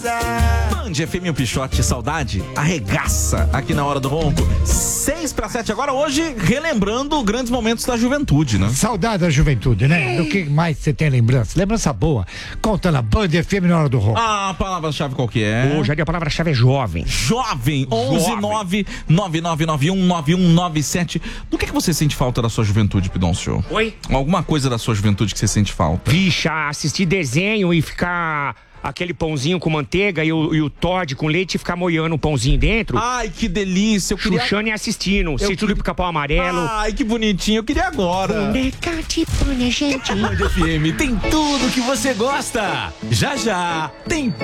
Band FM, o Pichote, saudade, arregaça aqui na Hora do Ronco. 6:07 agora, hoje relembrando grandes momentos da juventude, né? Saudade da juventude, né? Do que mais você tem lembrança? Lembrança boa. Conta na Band FM na Hora do Ronco. A palavra-chave qual que é? Hoje a palavra-chave é jovem. Jovem, 11999919197. Do que você sente falta da sua juventude, Pidoncio? Oi? Alguma coisa da sua juventude que você sente falta? Vixa, assistir desenho e ficar aquele pãozinho com manteiga e o Todd com leite e ficar molhando o pãozinho dentro. Ai, que delícia. Eu queria... Xuxane assistindo. Sítio do Pica-Pau Amarelo. Ai, que bonitinho. Eu queria agora. Boneca de gente. Band FM tem Tudo que você gosta. Já já tem